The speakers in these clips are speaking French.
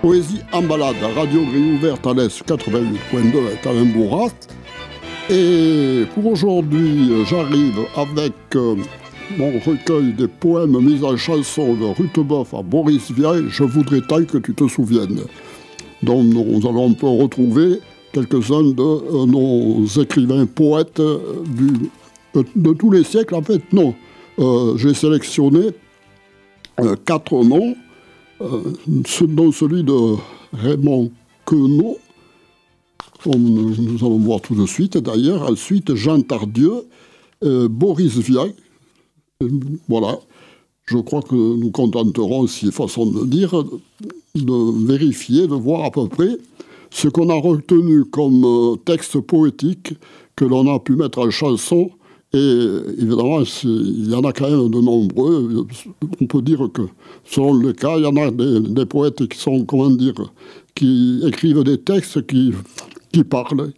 Poésie en balade, Radio Grille Ouverte à l'Est 88.2 avec Alain Bourras. Et pour aujourd'hui, j'arrive avec mon recueil des poèmes mis en chanson de Rutebeuf à Boris Vian, Je voudrais tant que tu te souviennes, dont nous allons un peu retrouver quelques-uns de nos écrivains poètes de tous les siècles. En fait, non. J'ai sélectionné 4 noms, dont celui de Raymond Queneau, comme nous allons voir tout de suite. D'ailleurs, ensuite, Jean Tardieu, Boris Vian. Voilà. Je crois que nous contenterons, si façon de dire, de vérifier, de voir à peu près ce qu'on a retenu comme texte poétique que l'on a pu mettre en chanson. Et évidemment, il y en a quand même de nombreux. On peut dire que, selon le cas, il y en a des poètes qui sont, qui écrivent des textes qui parlent,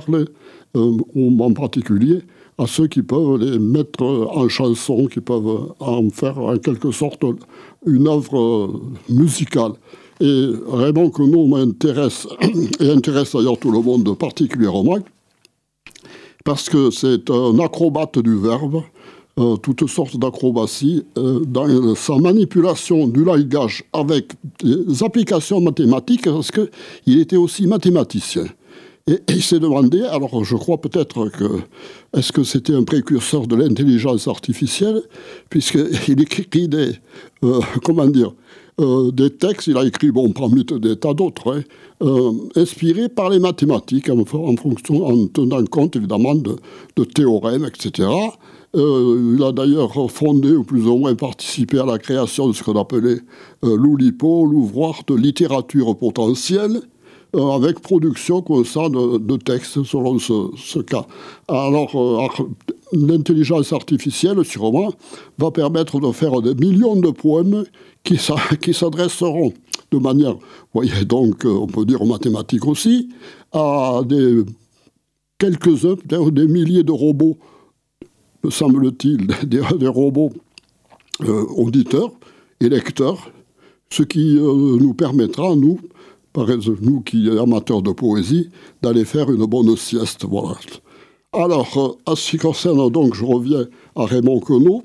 en particulier à ceux qui peuvent les mettre en chanson, qui peuvent en faire en quelque sorte une œuvre musicale. Et Raymond Queneau m'intéresse, et intéresse d'ailleurs tout le monde particulièrement, parce que c'est un acrobate du verbe, toutes sortes d'acrobaties, dans sa manipulation du langage avec des applications mathématiques, parce qu'il était aussi mathématicien. Et il s'est demandé, alors je crois peut-être est-ce que c'était un précurseur de l'intelligence artificielle, puisqu'il écrit des textes, il a écrit, parmi des tas d'autres, inspirés par les mathématiques, en tenant compte évidemment de théorèmes, etc. Il a d'ailleurs fondé, ou plus ou moins participé à la création de ce qu'on appelait l'Oulipo, l'ouvroir de littérature potentielle, avec production comme ça de textes selon ce cas. Alors, l'intelligence artificielle, sûrement, va permettre de faire des millions de poèmes qui s'adresseront de manière, voyez donc, on peut dire mathématique aussi, à quelques-uns, peut-être des milliers de robots, me semble-t-il, des robots auditeurs et lecteurs, ce qui nous permettra, nous qui sommes amateurs de poésie, d'aller faire une bonne sieste. Voilà. Alors, à ce qui concerne, donc, je reviens à Raymond Queneau.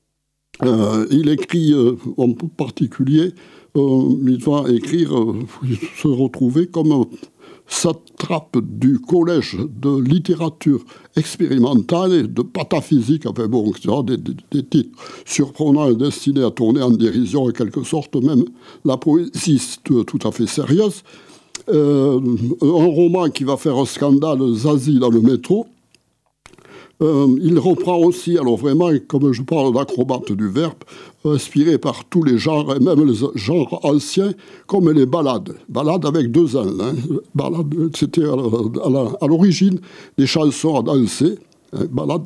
Il écrit en particulier, il va se retrouver comme satrape du collège de littérature expérimentale et de pataphysique, des titres surprenants et destinés à tourner en dérision, en quelque sorte, même la poésie tout à fait sérieuse. Un roman qui va faire un scandale, Zazie dans le métro. Il reprend aussi, alors vraiment, comme je parle d'acrobate du verbe, inspiré par tous les genres, et même les genres anciens, comme les ballades. Ballades avec 2 L. Ballades, c'était à l'origine des chansons à danser. Ballades,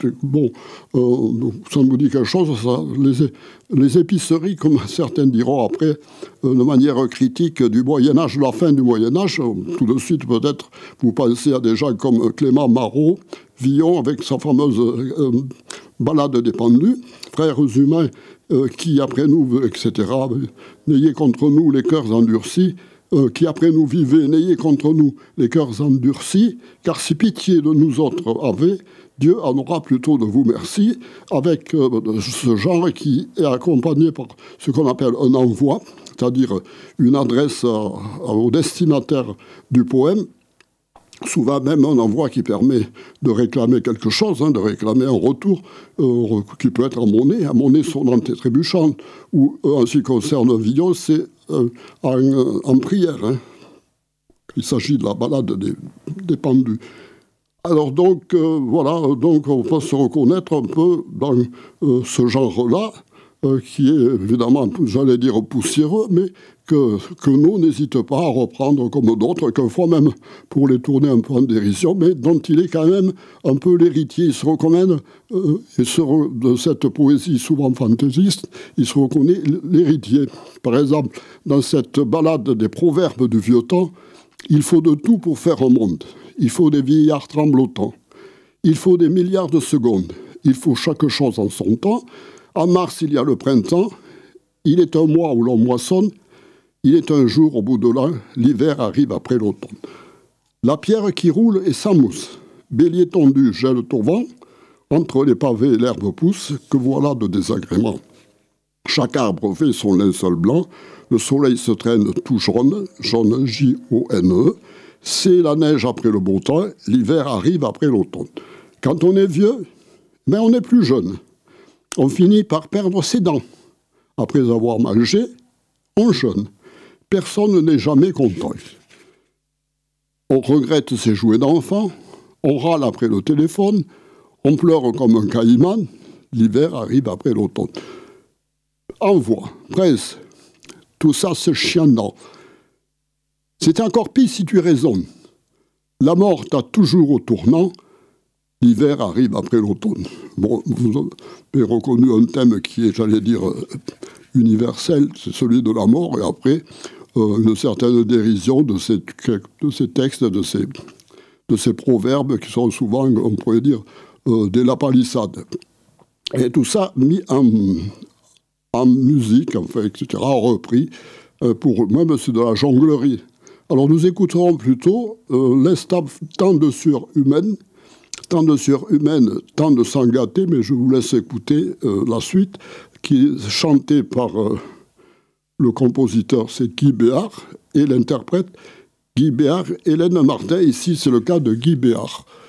ça me dit quelque chose, ça, les épiceries, comme certains diront après, de manière critique du Moyen-Âge, la fin du Moyen-Âge, tout de suite peut-être, vous pensez à des gens comme Clément Marot, Villon, avec sa fameuse ballade des pendus, frères humains qui après nous, etc., n'ayez contre nous les cœurs endurcis, qui après nous vivez, n'ayez contre nous les cœurs endurcis, car si pitié de nous autres avez, Dieu en aura plutôt de vous merci, avec ce genre qui est accompagné par ce qu'on appelle un envoi, c'est-à-dire une adresse au destinataire du poème, souvent même un envoi qui permet de réclamer quelque chose, de réclamer un retour, qui peut être en monnaie sonnante et trébuchante, ou en ce qui concerne Villon, c'est en prière. Il s'agit de la ballade des pendus. Alors donc, donc on peut se reconnaître un peu dans ce genre-là, qui est évidemment, j'allais dire poussiéreux, mais que nous n'hésite pas à reprendre comme d'autres, quelquefois même pour les tourner un peu en dérision, mais dont il est quand même un peu l'héritier. Il se reconnaît, de cette poésie souvent fantaisiste, il se reconnaît l'héritier. Par exemple, dans cette ballade des proverbes du vieux temps, il faut de tout pour faire un monde. Il faut des vieillards tremblotants. Il faut des milliards de secondes. Il faut chaque chose en son temps. En mars, il y a le printemps. Il est un mois où l'on moissonne. Il est un jour au bout de l'an, l'hiver arrive après l'automne. La pierre qui roule est sans mousse. Bélier tondu gèle au vent. Entre les pavés et l'herbe pousse, que voilà de désagréments. Chaque arbre fait son linceul blanc. Le soleil se traîne tout jaune, jaune J-O-N-E. C'est la neige après le beau temps, l'hiver arrive après l'automne. Quand on est vieux, mais on n'est plus jeune. On finit par perdre ses dents. Après avoir mangé, on jeûne. Personne n'est jamais content. On regrette ses jouets d'enfant, on râle après le téléphone, on pleure comme un caïman, l'hiver arrive après l'automne. Envoi, presse, tout ça c'est chiant. C'est encore pire si tu raisonnes. La mort t'a toujours au tournant, l'hiver arrive après l'automne. Bon, vous avez reconnu un thème qui est, j'allais dire, universel, c'est celui de la mort, et après, une certaine dérision de ces textes, de ces proverbes qui sont souvent, on pourrait dire, des lapalissades. Et tout ça mis en musique, enfin, etc., repris. Pour moi, c'est de la jonglerie. Alors nous écouterons plutôt l'Estape tant de sueur humaine, tant de sang gâté, mais je vous laisse écouter la suite, qui est chantée par le compositeur, c'est Guy Béard, et l'interprète Guy Béard, Hélène Martin. Ici, c'est le cas de Guy Béard.